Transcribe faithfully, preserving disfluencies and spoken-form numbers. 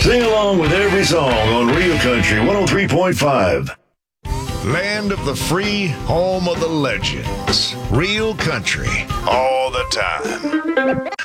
Sing along with every song on Real Country one oh three point five. Land of the free, home of the legends. Real Country, all the time.